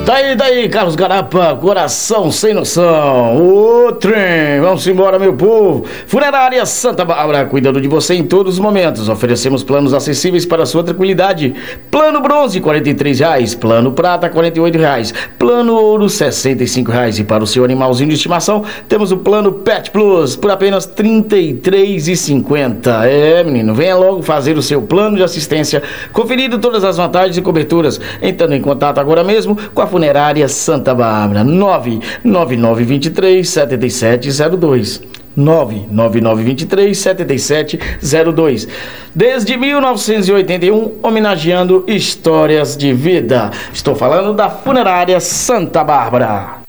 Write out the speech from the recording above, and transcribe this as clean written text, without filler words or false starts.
Daí, Carlos Garapa, coração sem noção. Ô trem, vamos embora, meu povo. Funerária Santa Bárbara, cuidando de você em todos os momentos. Oferecemos planos acessíveis para a sua tranquilidade. Plano bronze, R$43. Plano prata, R$48. Plano ouro, R$65. E para o seu animalzinho de estimação, temos o plano Pet Plus, por apenas R$33,50. Menino, venha logo fazer o seu plano de assistência, conferindo todas as vantagens e coberturas. Entrando em contato agora mesmo com a Funerária Santa Bárbara. 99923-7702. 99923-7702. Desde 1981, homenageando histórias de vida. Estou falando da Funerária Santa Bárbara.